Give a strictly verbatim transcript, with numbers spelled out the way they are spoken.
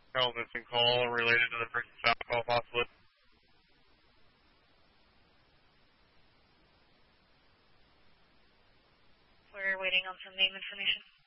No missing call related to the person's alcohol possibly. We're waiting on some name information.